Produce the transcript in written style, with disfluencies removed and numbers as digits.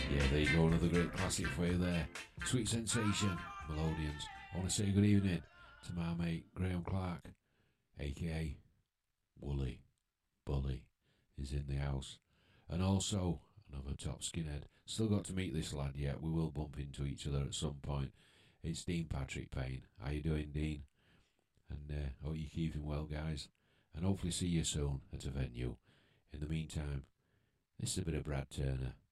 Yeah, there you go, another great classic for you there. Sweet Sensation, Melodians. I want to say good evening to my mate Graham Clark, aka Wooly Bully, is in the house. And also, another top skinhead. Still got to meet this lad yet. We will bump into each other at some point. It's Dean Patrick Payne. How you doing, Dean? And hope you're keeping well, guys. And hopefully see you soon at a venue. In the meantime, this is a bit of Brad Turner.